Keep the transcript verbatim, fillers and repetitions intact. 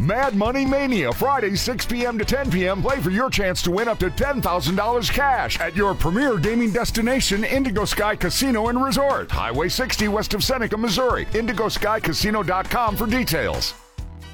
Mad Money Mania, Friday, six p.m. to ten p.m. Play for your chance to win up to ten thousand dollars cash at your premier gaming destination, Indigo Sky Casino and Resort. Highway sixty west of Seneca, Missouri. indigo sky casino dot com for details.